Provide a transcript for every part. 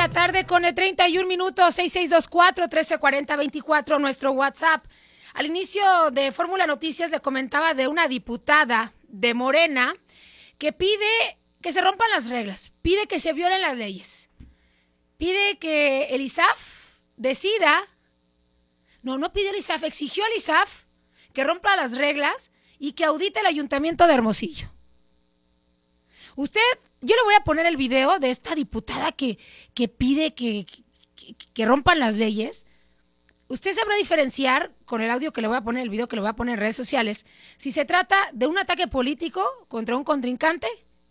la tarde con el 31 minutos, 6624-1340-24, nuestro WhatsApp. Al inicio de Fórmula Noticias le comentaba de una diputada de Morena que pide que se rompan las reglas, pide que se violen las leyes, pide que el ISAF decida, no pidió el ISAF, exigió al ISAF que rompa las reglas y que audite el Ayuntamiento de Hermosillo. Yo le voy a poner el video de esta diputada que pide que rompan las leyes. Usted sabrá diferenciar con el audio que le voy a poner, el video que le voy a poner en redes sociales, si se trata de un ataque político contra un contrincante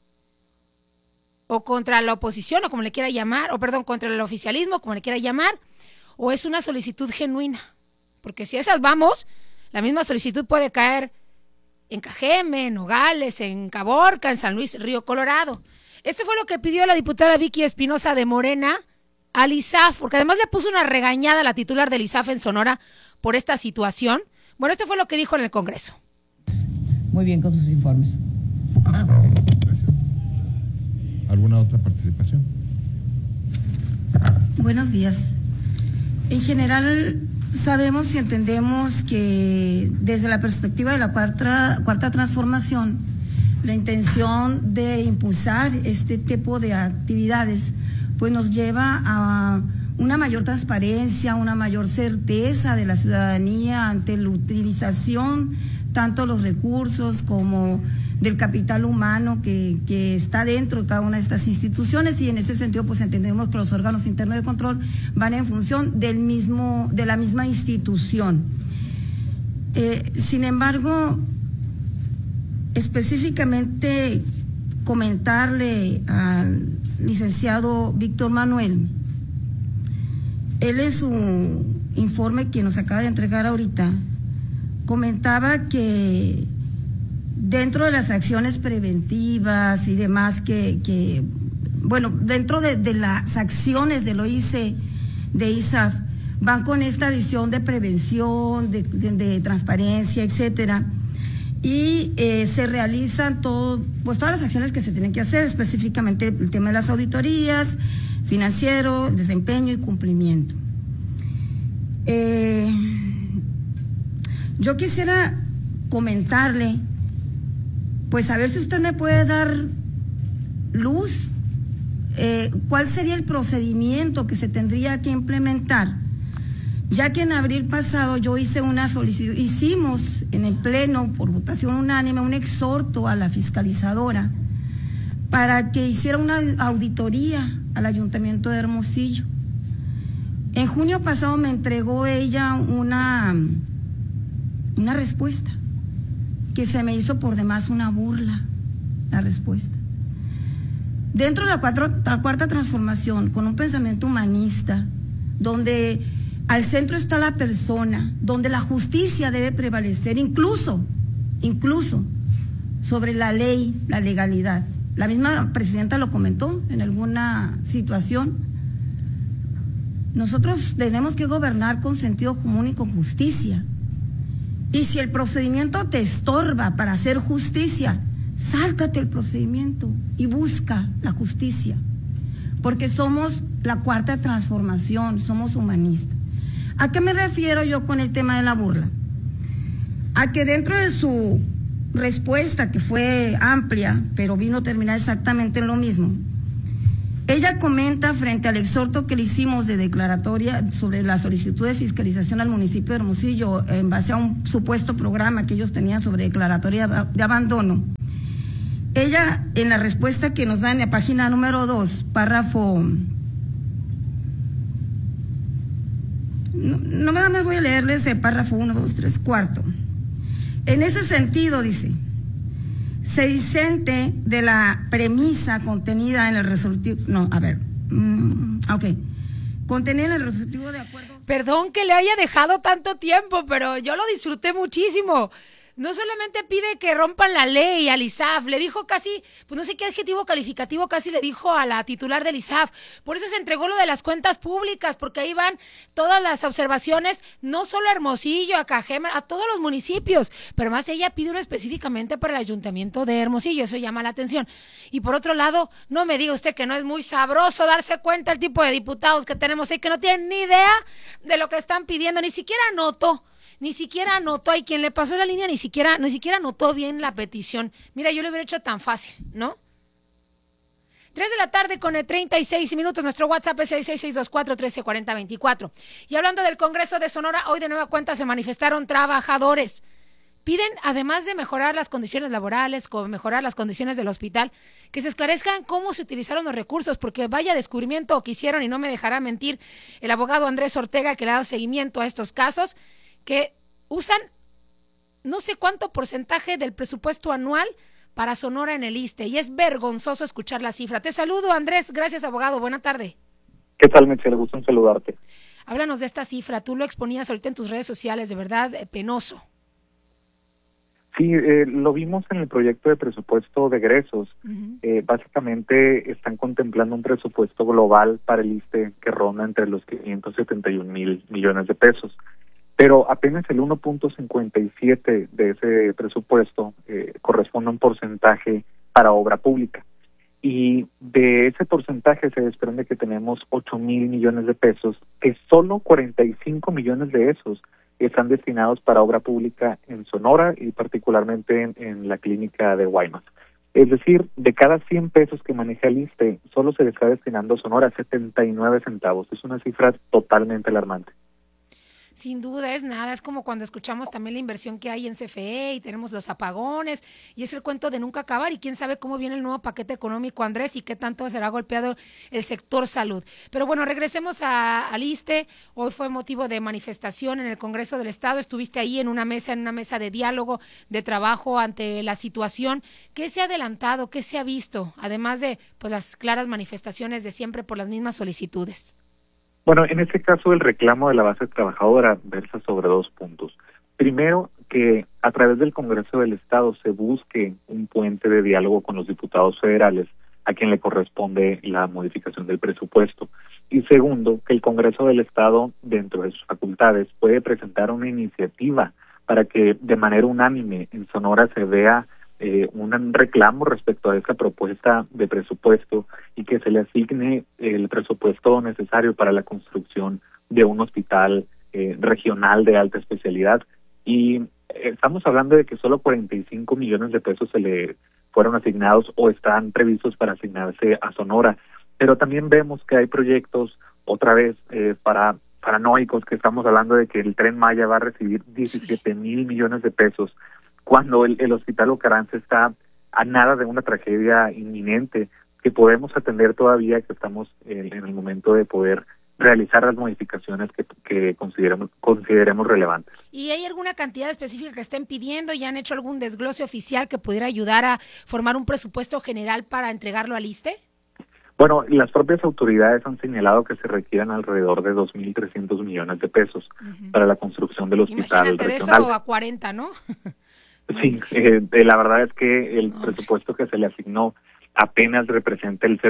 o contra la oposición, o como le quiera llamar, contra el oficialismo, como le quiera llamar, o es una solicitud genuina. Porque si esas vamos, la misma solicitud puede caer en Cajeme, en Nogales, en Caborca, en San Luis Río Colorado. Esto fue lo que pidió la diputada Vicky Espinosa de Morena al ISAF, porque además le puso una regañada a la titular del ISAF en Sonora por esta situación. Bueno, esto fue lo que dijo en el Congreso. Muy bien con sus informes. Gracias. ¿Alguna otra participación? Buenos días. En general, sabemos y entendemos que desde la perspectiva de la cuarta transformación, la intención de impulsar este tipo de actividades pues nos lleva a una mayor transparencia, una mayor certeza de la ciudadanía ante la utilización tanto los recursos como del capital humano que está dentro de cada una de estas instituciones, y en ese sentido pues entendemos que los órganos internos de control van en función de la misma institución. Sin embargo, específicamente comentarle al licenciado Víctor Manuel, él en su informe que nos acaba de entregar ahorita, comentaba que dentro de las acciones preventivas y demás dentro de las acciones del OIC, de ISAF, van con esta visión de prevención, de transparencia, etcétera, y se realizan todas las acciones que se tienen que hacer, específicamente el tema de las auditorías, financiero, el desempeño y cumplimiento. Yo quisiera comentarle, pues a ver si usted me puede dar luz, cuál sería el procedimiento que se tendría que implementar, ya que en abril pasado yo hice una solicitud, hicimos en el Pleno por votación unánime un exhorto a la fiscalizadora para que hiciera una auditoría al Ayuntamiento de Hermosillo. En junio pasado me entregó ella una respuesta que se me hizo por demás una burla, la respuesta. Dentro de la cuarta transformación, con un pensamiento humanista, donde al centro está la persona, donde la justicia debe prevalecer, incluso sobre la ley, la legalidad. La misma presidenta lo comentó en alguna situación. Nosotros tenemos que gobernar con sentido común y con justicia. Y si el procedimiento te estorba para hacer justicia, sáltate el procedimiento y busca la justicia. Porque somos la cuarta transformación, somos humanistas. ¿A qué me refiero yo con el tema de la burla? A que dentro de su respuesta, que fue amplia, pero vino a terminar exactamente en lo mismo, ella comenta frente al exhorto que le hicimos de declaratoria sobre la solicitud de fiscalización al municipio de Hermosillo en base a un supuesto programa que ellos tenían sobre declaratoria de abandono. Ella, en la respuesta que nos da en la página número 2, párrafo... No me voy a leerles el párrafo 1, 2, 3, cuarto. En ese sentido, dice, se disente de la premisa contenida en el resolutivo, contenida en el resolutivo de acuerdo. Perdón que le haya dejado tanto tiempo, pero yo lo disfruté muchísimo. no solamente pide que rompan la ley al ISAF, le dijo casi, pues no sé qué adjetivo calificativo casi le dijo a la titular del ISAF. Por eso se entregó lo de las cuentas públicas, porque ahí van todas las observaciones, no solo a Hermosillo, a Cajeme, a todos los municipios, pero más ella pide uno específicamente para el ayuntamiento de Hermosillo, eso llama la atención. Y por otro lado, no me diga usted que no es muy sabroso darse cuenta el tipo de diputados que tenemos ahí que no tienen ni idea de lo que están pidiendo, ni siquiera anotó, hay quien le pasó la línea, ni siquiera anotó bien la petición. Mira, yo lo hubiera hecho tan fácil, ¿no? 3 de la tarde con 36 minutos, nuestro WhatsApp es 66624134024. Y hablando del Congreso de Sonora, hoy de nueva cuenta se manifestaron trabajadores. Piden, además de mejorar las condiciones laborales, mejorar las condiciones del hospital, que se esclarezcan cómo se utilizaron los recursos, porque vaya descubrimiento que hicieron, y no me dejará mentir el abogado Andrés Ortega, que le ha dado seguimiento a estos casos, que usan no sé cuánto porcentaje del presupuesto anual para Sonora en el ISSSTE, y es vergonzoso escuchar la cifra. Te saludo, Andrés. Gracias, abogado. Buena tarde. ¿Qué tal, Michelle? Gusto en saludarte. Háblanos de esta cifra. Tú lo exponías ahorita en tus redes sociales, de verdad penoso. Sí, lo vimos en el proyecto de presupuesto de egresos. Básicamente están contemplando un presupuesto global para el ISSSTE que ronda entre los 571,000 millones de pesos. Pero apenas el 1.57 de ese presupuesto corresponde a un porcentaje para obra pública. Y de ese porcentaje se desprende que tenemos 8,000 millones de pesos, que solo 45 millones de esos están destinados para obra pública en Sonora y particularmente en la clínica de Guaymas. Es decir, de cada 100 pesos que maneja el ISSSTE, solo se le está destinando a Sonora 79 centavos. Es una cifra totalmente alarmante. Sin duda es nada, es como cuando escuchamos también la inversión que hay en CFE y tenemos los apagones y es el cuento de nunca acabar y quién sabe cómo viene el nuevo paquete económico, Andrés, y qué tanto será golpeado el sector salud. Pero bueno, regresemos al ISSSTE. Hoy fue motivo de manifestación en el Congreso del Estado, estuviste ahí en una mesa de diálogo, de trabajo ante la situación. ¿Qué se ha adelantado? ¿Qué se ha visto? Además de pues las claras manifestaciones de siempre por las mismas solicitudes. Bueno, en este caso el reclamo de la base trabajadora versa sobre 2 puntos. Primero, que a través del Congreso del Estado se busque un puente de diálogo con los diputados federales a quien le corresponde la modificación del presupuesto. Y segundo, que el Congreso del Estado, dentro de sus facultades, puede presentar una iniciativa para que de manera unánime en Sonora se vea un reclamo respecto a esta propuesta de presupuesto y que se le asigne el presupuesto necesario para la construcción de un hospital regional de alta especialidad. Y estamos hablando de que solo 45 millones de pesos se le fueron asignados o están previstos para asignarse a Sonora, pero también vemos que hay proyectos, otra vez, paranoicos, que estamos hablando de que el Tren Maya va a recibir 17,000 millones de pesos, cuando el Hospital Ocaranza está a nada de una tragedia inminente que podemos atender todavía, que estamos en el momento de poder realizar las modificaciones que consideremos relevantes. ¿Y hay alguna cantidad específica que estén pidiendo? ¿Ya han hecho algún desglose oficial que pudiera ayudar a formar un presupuesto general para entregarlo al ISSSTE? Bueno, las propias autoridades han señalado que se requieren alrededor de 2,300 millones de pesos para la construcción del hospital Imagínate regional. De eso a 40, ¿no? Sí, la verdad es que el presupuesto que se le asignó apenas representa el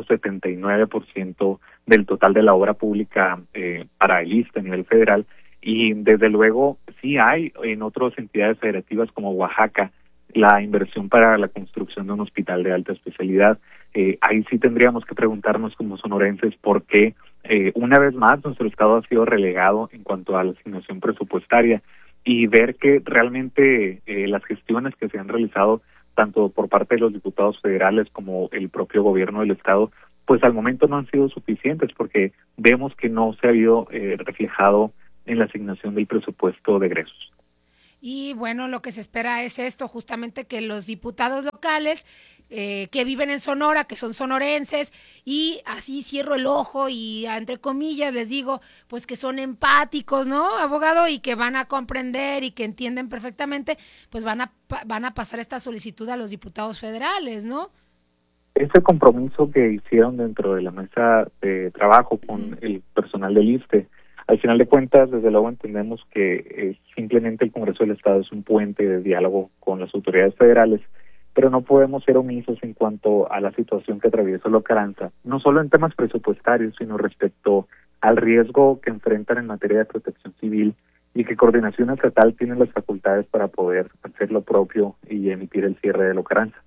0.79% del total de la obra pública para el ISSSTE a nivel federal, y desde luego sí hay en otras entidades federativas como Oaxaca la inversión para la construcción de un hospital de alta especialidad. Ahí sí tendríamos que preguntarnos como sonorenses por qué una vez más nuestro estado ha sido relegado en cuanto a la asignación presupuestaria, y ver que realmente las gestiones que se han realizado tanto por parte de los diputados federales como el propio gobierno del estado, pues al momento no han sido suficientes, porque vemos que no se ha habido reflejado en la asignación del presupuesto de egresos. Y bueno, lo que se espera es esto, justamente que los diputados locales que viven en Sonora, que son sonorenses, y así cierro el ojo y entre comillas les digo, pues que son empáticos, ¿no, abogado? Y que van a comprender y que entienden perfectamente, pues van a pasar esta solicitud a los diputados federales, ¿no? Ese compromiso que hicieron dentro de la mesa de trabajo con el personal del ISSSTE Al final de cuentas, desde luego entendemos que simplemente el Congreso del Estado es un puente de diálogo con las autoridades federales, pero no podemos ser omisos en cuanto a la situación que atraviesa Locaranza, no solo en temas presupuestarios, sino respecto al riesgo que enfrentan en materia de protección civil y que Coordinación Estatal tiene las facultades para poder hacer lo propio y emitir el cierre de Locaranza.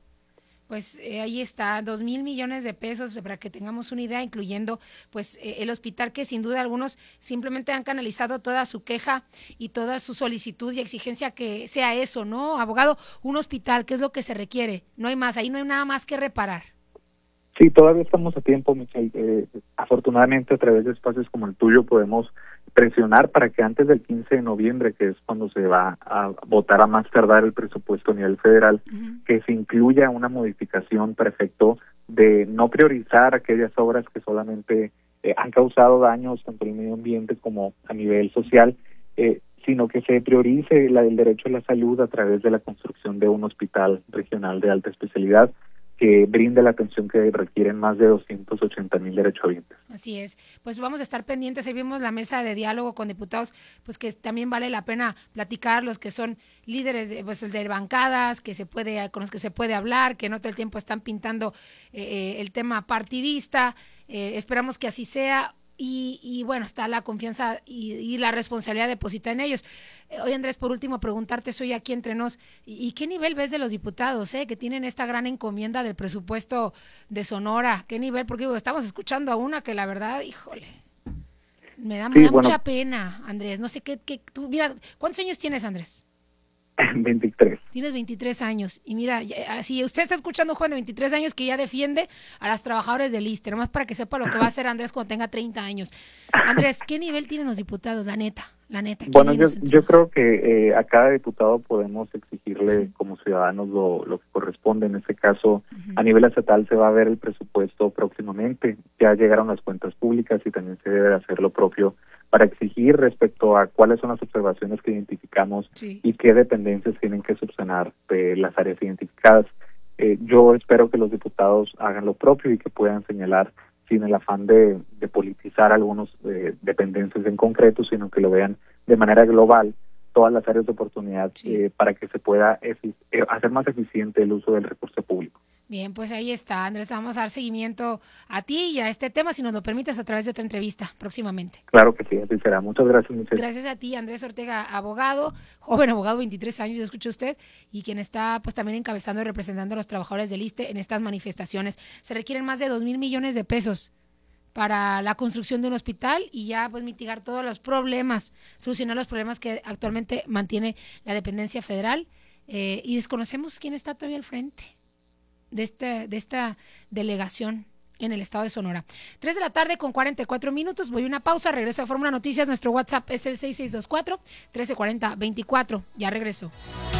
Pues ahí está, 2,000 millones de pesos para que tengamos una idea, incluyendo pues el hospital, que sin duda algunos simplemente han canalizado toda su queja y toda su solicitud y exigencia que sea eso, ¿no, abogado? Un hospital, ¿qué es lo que se requiere? No hay más, ahí no hay nada más que reparar. Sí, todavía estamos a tiempo, Michelle. Afortunadamente, a través de espacios como el tuyo podemos presionar para que antes del 15 de noviembre, que es cuando se va a votar a más tardar el presupuesto a nivel federal, que se incluya una modificación para efecto de no priorizar aquellas obras que solamente han causado daños tanto en el medio ambiente como a nivel social, sino que se priorice el derecho a la salud a través de la construcción de un hospital regional de alta especialidad que brinde la atención que requieren más de 280,000 derechohabientes. Así es. Pues vamos a estar pendientes. Ahí vimos la mesa de diálogo con diputados, pues que también vale la pena platicar, los que son líderes de bancadas, con los que se puede hablar, que no todo el tiempo están pintando el tema partidista. Esperamos que así sea. Y bueno, está la confianza y la responsabilidad depositada en ellos. Oye, Andrés, por último, preguntarte, soy aquí entre nos, ¿y qué nivel ves de los diputados que tienen esta gran encomienda del presupuesto de Sonora? ¿Qué nivel? Porque estamos escuchando a una que la verdad, híjole, me da mucha pena, Andrés. No sé qué tú, mira, ¿cuántos años tienes, Andrés? 23. Tienes 23 años. Y mira, si usted está escuchando un joven de 23 años que ya defiende a las trabajadoras del ISSSTE, nomás para que sepa lo que va a hacer Andrés cuando tenga 30 años. Andrés, ¿qué nivel tienen los diputados? La neta. Bueno, yo creo que a cada diputado podemos exigirle como ciudadanos lo que corresponde. En este caso, a nivel estatal se va a ver el presupuesto próximamente. Ya llegaron las cuentas públicas y también se debe hacer lo propio para exigir respecto a cuáles son las observaciones que identificamos y qué dependencias tienen que subsanar de las áreas identificadas. Yo espero que los diputados hagan lo propio y que puedan señalar sin el afán de politizar algunos dependencias en concreto, sino que lo vean de manera global todas las áreas de oportunidad para que se pueda hacer más eficiente el uso del recurso público. Bien, pues ahí está, Andrés, vamos a dar seguimiento a ti y a este tema, si nos lo permites, a través de otra entrevista próximamente. Claro que sí, así será. Muchas gracias, Michelle. Gracias a ti, Andrés Ortega, abogado, joven abogado, 23 años, ya escuchó usted, y quien está pues también encabezando y representando a los trabajadores del ISSSTE en estas manifestaciones. Se requieren más de 2,000 millones de pesos para la construcción de un hospital y ya pues mitigar todos los problemas, solucionar los problemas que actualmente mantiene la dependencia federal, y desconocemos quién está todavía al frente de esta delegación en el estado de Sonora. 3 de la tarde con 44 minutos, voy a una pausa, regreso a Fórmula Noticias, nuestro WhatsApp es el 6624-1340-24, ya regreso.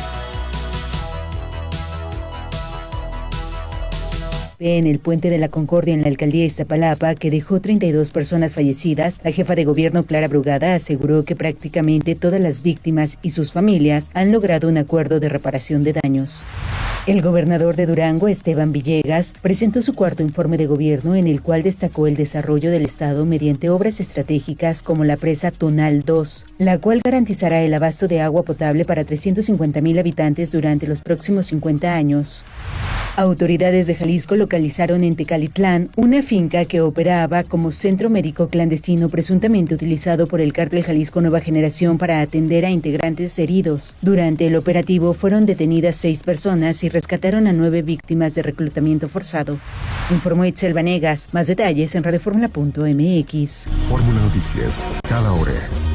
En el puente de la Concordia en la alcaldía de Iztapalapa, que dejó 32 personas fallecidas, la jefa de gobierno Clara Brugada aseguró que prácticamente todas las víctimas y sus familias han logrado un acuerdo de reparación de daños. El gobernador de Durango, Esteban Villegas, presentó su cuarto informe de gobierno en el cual destacó el desarrollo del estado mediante obras estratégicas como la presa Tonal 2, la cual garantizará el abasto de agua potable para 350,000 habitantes durante los próximos 50 años. Autoridades de Jalisco localizaron en Tecalitlán una finca que operaba como centro médico clandestino presuntamente utilizado por el cártel Jalisco Nueva Generación para atender a integrantes heridos. Durante el operativo fueron detenidas 6 personas y rescataron a 9 víctimas de reclutamiento forzado. Informó Itzel Vanegas. Más detalles en radioformula.mx. Fórmula Noticias, cada hora.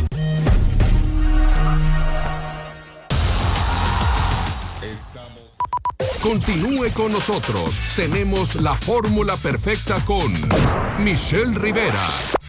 Continúe con nosotros. Tenemos la fórmula perfecta con Michelle Rivera.